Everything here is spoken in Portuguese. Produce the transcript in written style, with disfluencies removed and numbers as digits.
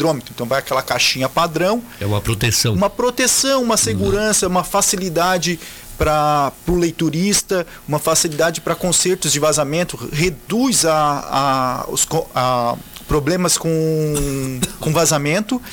hidrômetro. Então vai aquela caixinha padrão. É uma proteção. Uma segurança, uma facilidade para o leiturista, uma facilidade para consertos de vazamento, reduz os problemas com vazamento